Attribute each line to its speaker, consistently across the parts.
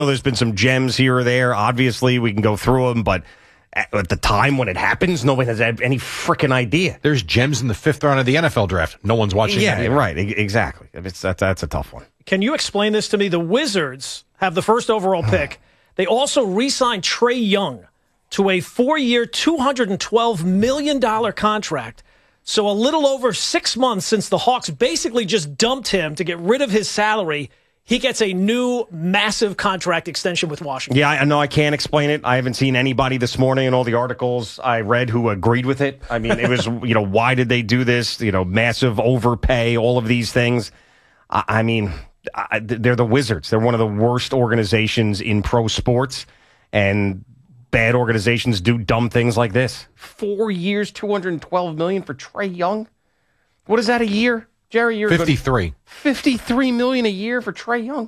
Speaker 1: There's been some gems here or there. Obviously, we can go through them, but at the time when it happens, nobody has any freaking idea.
Speaker 2: There's gems in the 5th round of the NFL draft. No one's watching.
Speaker 1: Yeah, right. Exactly. That's a tough one.
Speaker 3: Can you explain this to me? The Wizards have the first overall pick. They also re-signed Trae Young to a 4-year, $212 million contract. So a little over 6 months since the Hawks basically just dumped him to get rid of his salary, he gets a new massive contract extension with Washington.
Speaker 1: Yeah, I know I can't explain it. I haven't seen anybody this morning in all the articles I read who agreed with it. I mean, it was, why did they do this? Massive overpay, all of these things. I mean, they're the Wizards. They're one of the worst organizations in pro sports, and bad organizations do dumb things like this. 4 years, $212 million for Trae Young? What is that a year? Jerry, you're
Speaker 2: 53.
Speaker 1: $53 million a year for Trae Young.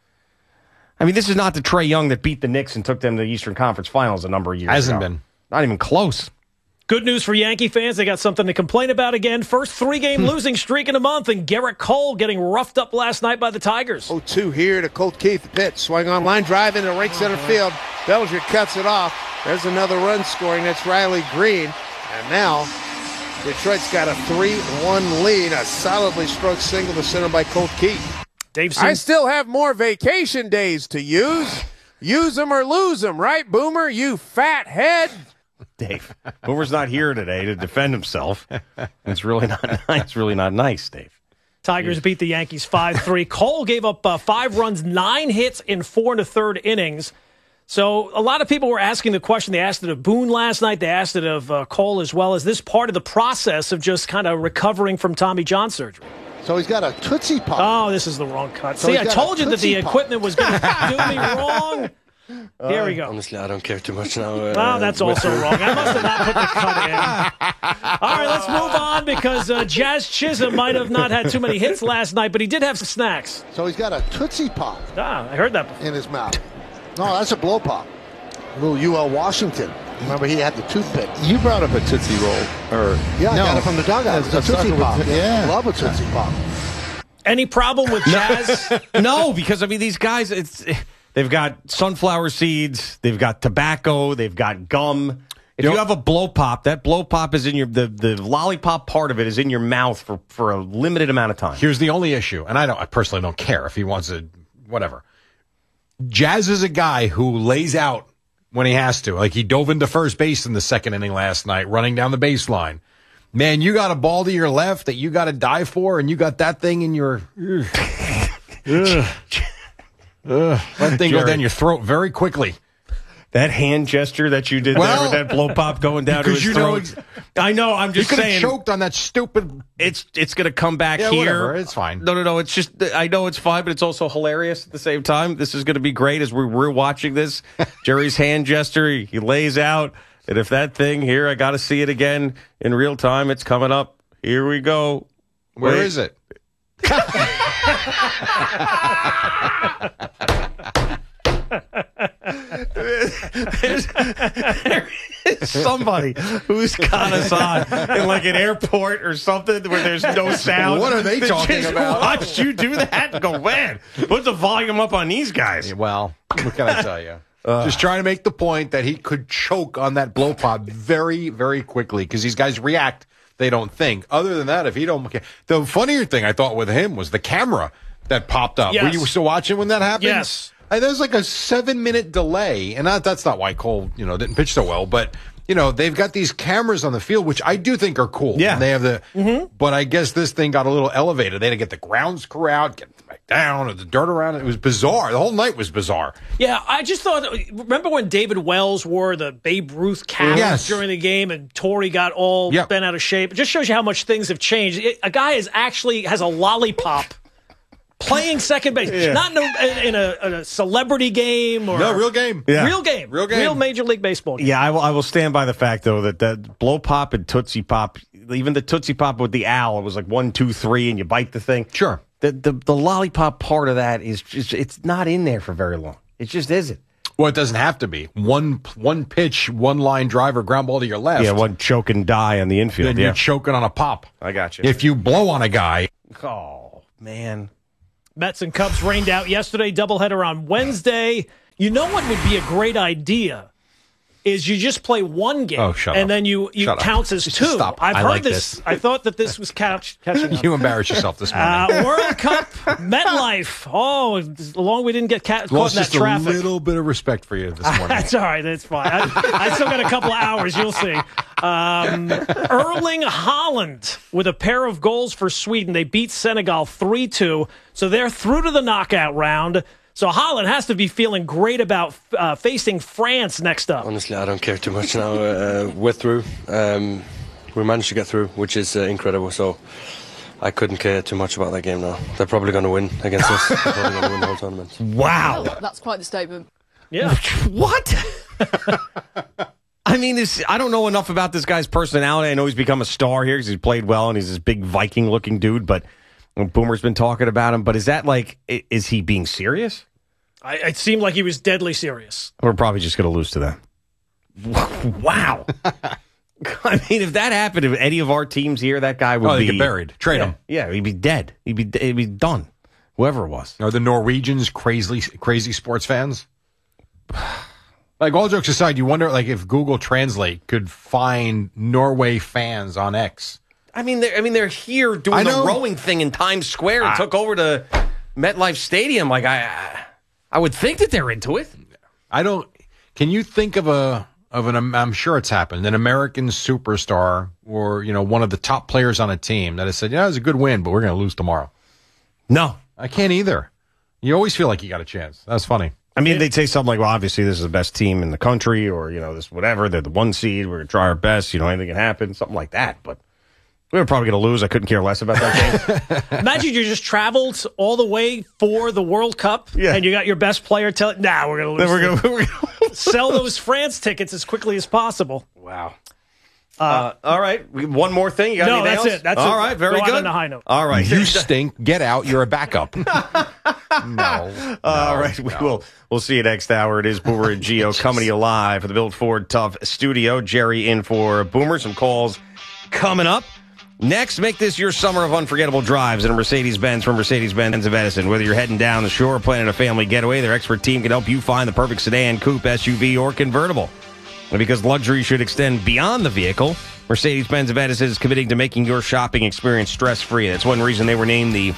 Speaker 1: I mean, this is not the Trae Young that beat the Knicks and took them to the Eastern Conference Finals a number of years
Speaker 2: Hasn't
Speaker 1: ago.
Speaker 2: been.
Speaker 1: Not even close.
Speaker 3: Good news for Yankee fans. They got something to complain about again. First 3-game losing streak in a month, and Garrett Cole getting roughed up last night by the Tigers.
Speaker 4: 0-2 here to Colt Keith. Pitch. Swing on line drive into right center field. Bellinger cuts it off. There's another run scoring. That's Riley Green. And now Detroit's got a 3-1 lead. A solidly stroked single to center by Colt Keith. I still have more vacation days to use. Use them or lose them, right, Boomer? You fat head.
Speaker 1: Dave, Boomer's not here today to defend himself. It's really not nice. It's really not nice, Dave.
Speaker 3: Tigers beat the Yankees 5-3. Cole gave up 5 runs, 9 hits in 4 1/3 innings. So a lot of people were asking the question. They asked it of Boone last night. They asked it of Cole as well. Is this part of the process of just kind of recovering from Tommy John surgery?
Speaker 5: So he's got a Tootsie Pop.
Speaker 3: Oh, this is the wrong cut. See, I told you that the equipment was going to do me wrong. Here we go.
Speaker 6: Honestly, I don't care too much now.
Speaker 3: Well, that's also wrong. I must have not put the cut in. All right, let's move on because Jazz Chisholm might have not had too many hits last night, but he did have some snacks.
Speaker 5: So he's got a Tootsie Pop.
Speaker 3: I heard that before.
Speaker 5: In his mouth. No, that's a blow pop. Little UL Washington. Remember, he had the toothpick.
Speaker 7: You brought up a Tootsie Roll.
Speaker 5: I got it from the dugout. It's a Tootsie Pop.
Speaker 7: Yeah.
Speaker 5: Love a Tootsie Pop.
Speaker 3: Any problem with Jazz?
Speaker 1: No, because, I mean, these guys, they've got sunflower seeds, they've got tobacco, they've got gum. If you have a blow pop, that blow pop is in the lollipop part of it is in your mouth for a limited amount of time.
Speaker 2: Here's the only issue, and I personally don't care if he wants to, whatever. Jazz is a guy who lays out when he has to. Like he dove into first base in the second inning last night, running down the baseline. Man, you got a ball to your left that you got to die for, and you got that thing in your that thing go down your throat very quickly.
Speaker 1: That hand gesture that you did there with that blow pop going down to his throat. I know. I'm just saying.
Speaker 2: You could have choked on that stupid.
Speaker 1: It's going to come back here.
Speaker 2: Whatever, it's fine.
Speaker 1: No. It's just, I know it's fine, but it's also hilarious at the same time. This is going to be great as we're watching this. Jerry's hand gesture, he lays out. And if that thing here, I got to see it again in real time. It's coming up. Here we go.
Speaker 2: Where is it?
Speaker 1: There is somebody who's got us on in like an airport or something where there's no sound.
Speaker 2: What are they talking about?
Speaker 1: Watch you do that and go, man, put the volume up on these guys.
Speaker 2: Well, what can I tell you? Just trying to make the point that he could choke on that blow pop very, very quickly because these guys react. They don't think. Other than that, if he don't, the funnier thing I thought with him was the camera that popped up.
Speaker 3: Yes.
Speaker 2: Were you still watching when that happened?
Speaker 3: Yes.
Speaker 2: There's like a 7-minute delay, and that's not why Cole, didn't pitch so well. But they've got these cameras on the field, which I do think are cool.
Speaker 1: Yeah,
Speaker 2: and they have the. But I guess this thing got a little elevated. They had to get the grounds crew out, get it back down, or the dirt around it. It was bizarre. The whole night was bizarre.
Speaker 3: Yeah, I just thought. Remember when David Wells wore the Babe Ruth cap during the game, and Torrey got all bent out of shape? It just shows you how much things have changed. A guy has a lollipop. Playing second base, not in a celebrity game or
Speaker 2: no real game,
Speaker 3: real game, real Major League Baseball game.
Speaker 1: Yeah, I will stand by the fact though that blow pop and Tootsie Pop, even the Tootsie Pop with the owl, it was like 1, 2, 3, and you bite the thing.
Speaker 2: Sure,
Speaker 1: the lollipop part of that is just it's not in there for very long. It just isn't.
Speaker 2: Well, it doesn't have to be one pitch, one line driver, ground ball to your left.
Speaker 1: Yeah, one choke and die on the infield.
Speaker 2: Then you're choking on a pop.
Speaker 1: I got you.
Speaker 2: If you blow on a guy,
Speaker 1: oh man.
Speaker 3: Mets and Cubs rained out yesterday. Doubleheader on Wednesday. You know what would be a great idea is you just play one game, and then you counts as two.
Speaker 2: Stop.
Speaker 3: I've
Speaker 2: I
Speaker 3: heard
Speaker 2: like
Speaker 3: this. I thought that this was catching up.
Speaker 2: You embarrass yourself this morning.
Speaker 3: World Cup, MetLife. Oh, as long as we didn't get caught in that traffic.
Speaker 2: A little bit of respect for you this morning.
Speaker 3: That's all right. That's fine. I still got a couple of hours. You'll see. Erling Haaland with a pair of goals for Sweden. They beat Senegal 3-2, so they're through to the knockout round. So Haaland has to be feeling great about facing France next up.
Speaker 6: Honestly, I don't care too much now. We're through. We managed to get through, which is incredible. So I couldn't care too much about that game now. They're probably going to win against us. They're probably going to win the whole tournament.
Speaker 1: Wow.
Speaker 7: That's quite the statement.
Speaker 3: Yeah.
Speaker 1: What? I mean, I don't know enough about this guy's personality. I know he's become a star here because he's played well and he's this big Viking-looking dude, but Boomer's been talking about him. But is that is he being serious?
Speaker 3: It seemed like he was deadly serious.
Speaker 1: We're probably just going to lose to them. Wow. I mean, if that happened to any of our teams here, that guy would be
Speaker 2: get buried. Trade him.
Speaker 1: Yeah, he'd be dead. He'd be done. Whoever it was.
Speaker 2: Are the Norwegians crazy sports fans? Like, all jokes aside, you wonder if Google Translate could find Norway fans on X.
Speaker 1: I mean, they're here doing the rowing thing in Times Square and took over to MetLife Stadium. I would think that they're into it.
Speaker 2: Can you think of an I'm sure it's happened, an American superstar or, one of the top players on a team that has said, it was a good win, but we're going to lose tomorrow?
Speaker 1: No.
Speaker 2: I can't either. You always feel like you got a chance. That's funny.
Speaker 1: I mean, they'd say something like, well, obviously this is the best team in the country or, this whatever. They're the one seed. We're going to try our best. Anything can happen. Something like that. But we were probably going to lose. I couldn't care less about that game.
Speaker 3: Imagine you just traveled all the way for the World Cup, and you got your best player telling, we're going to lose. We're gonna sell those France tickets as quickly as possible.
Speaker 1: Wow. All right. One more thing. You got anything
Speaker 3: that's
Speaker 1: else?
Speaker 3: it. That's
Speaker 1: all
Speaker 3: it.
Speaker 1: right. Very
Speaker 3: Go
Speaker 1: good.
Speaker 3: On a high note.
Speaker 1: All right.
Speaker 2: You stink. Get out. You're a backup. No.
Speaker 1: All right. We'll see you next hour. It is Boomer and Gio coming to you live for the Built Ford Tough studio. Jerry in for Boomer. Some calls coming up. Next, make this your summer of unforgettable drives in a Mercedes-Benz from Mercedes-Benz of Edison. Whether you're heading down the shore or planning a family getaway, their expert team can help you find the perfect sedan, coupe, SUV, or convertible. And because luxury should extend beyond the vehicle, Mercedes-Benz of Edison is committing to making your shopping experience stress-free. That's one reason they were named the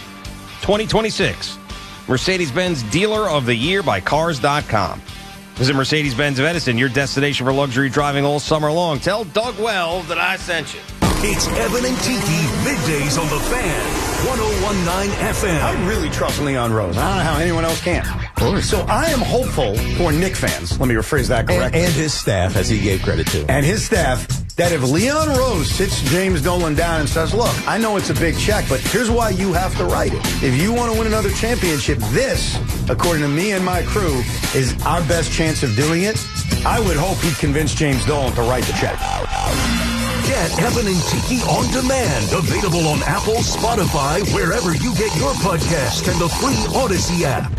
Speaker 1: 2026 Mercedes-Benz Dealer of the Year by Cars.com. Visit Mercedes-Benz of Edison, your destination for luxury driving all summer long. Tell Doug Wells that I sent you.
Speaker 8: It's Evan and Tiki, middays on The Fan, 101.9 FM.
Speaker 9: I really trust Leon Rose. I don't know how anyone else can. Of course. So I am hopeful for Knick fans. Let me rephrase that correctly.
Speaker 10: And his staff, as he gave credit to.
Speaker 9: And his staff, that if Leon Rose sits James Dolan down and says, look, I know it's a big check, but here's why you have to write it. If you want to win another championship, this, according to me and my crew, is our best chance of doing it. I would hope he'd convince James Dolan to write the check.
Speaker 8: Get Evan and Tiki on demand. Available on Apple, Spotify, wherever you get your podcast, and the free Odyssey app.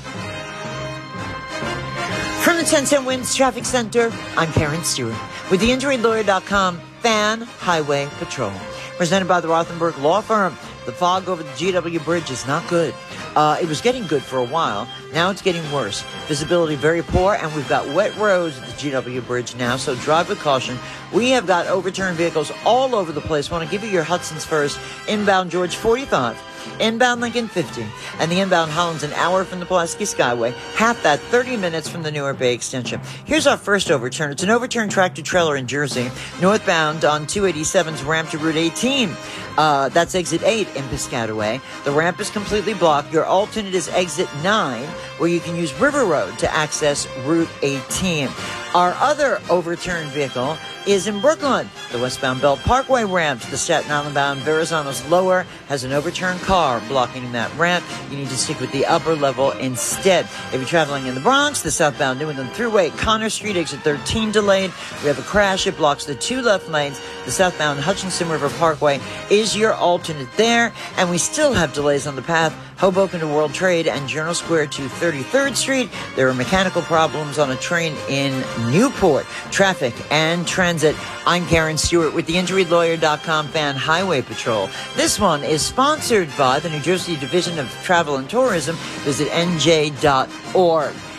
Speaker 11: From the 1010 Winds Traffic Center, I'm Karen Stewart with the InjuryLawyer.com Fan Highway Patrol. Presented by the Rothenberg Law Firm. The fog over the GW Bridge is not good. It was getting good for a while. Now it's getting worse. Visibility very poor, and we've got wet roads at the GW Bridge now, so drive with caution. We have got overturned vehicles all over the place. Want to give you your Hudson's first. Inbound George 45. Inbound Lincoln 50, and the inbound Holland's an hour from the Pulaski Skyway, half that 30 minutes from the Newark Bay Extension. Here's our first overturn. It's an overturned tractor trailer in Jersey, northbound on 287's ramp to Route 18. That's exit 8 in Piscataway. The ramp is completely blocked. Your alternate is exit 9, where you can use River Road to access Route 18. Our other overturned vehicle is in Brooklyn. The westbound Belt Parkway ramp to the Staten Island bound Verrazono's Lower has an overturned car blocking that ramp. You need to stick with the upper level instead. If you're traveling in the Bronx, the southbound New England Thruway, Connor Street, exit 13 delayed. We have a crash. It blocks the two left lanes. The southbound Hutchinson River Parkway is your alternate there. And we still have delays on the path Hoboken to World Trade and Journal Square to 33rd Street. There are mechanical problems on a train in Newport. Traffic and transit. I'm Karen Stewart with the InjuryLawyer.com Fan Highway Patrol. This one is sponsored by the New Jersey Division of Travel and Tourism. Visit nj.org.